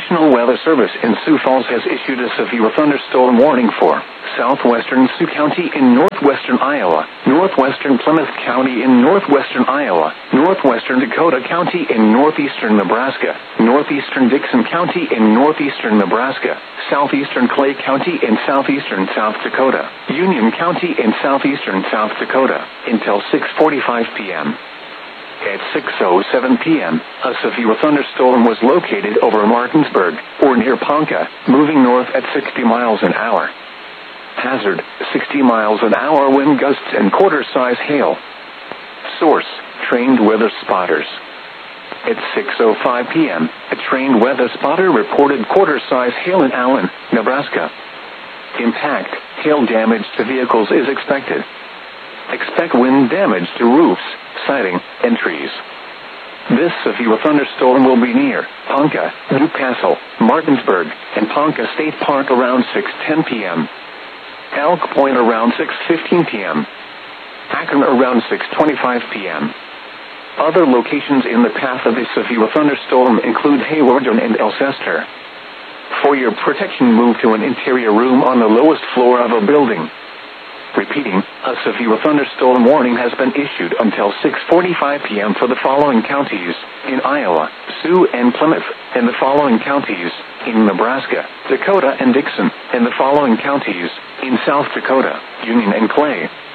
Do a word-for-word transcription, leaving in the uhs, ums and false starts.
National Weather Service in Sioux Falls has issued a severe thunderstorm warning for southwestern Sioux County in northwestern Iowa, northwestern Plymouth County in northwestern Iowa, northwestern Dakota County in northeastern Nebraska, northeastern Dixon County in northeastern Nebraska, southeastern Clay County in southeastern South Dakota, Union County in southeastern South Dakota, until six forty-five p.m. At six oh seven p.m., a severe thunderstorm was located over Martinsburg, or near Ponca, moving north at sixty miles an hour. Hazard, sixty miles an hour wind gusts and quarter-size hail. Source, trained weather spotters. At six oh five p.m., a trained weather spotter reported quarter-size hail in Allen, Nebraska. Impact, hail damage to vehicles is expected. Expect wind damage to roofs, siding, and trees. This severe thunderstorm will be near Ponca, Newcastle, Martinsburg, and Ponca State Park around six ten p.m. Elk Point around six fifteen p.m. Akron around six twenty-five p.m. Other locations in the path of the severe thunderstorm include Haywardton and Alcester. For your protection, move to an interior room on the lowest floor of a building. Repeating, a severe thunderstorm warning has been issued until six forty-five p.m. for the following counties in Iowa, Sioux and Plymouth, and the following counties in Nebraska, Dakota and Dixon, and the following counties in South Dakota, Union and Clay.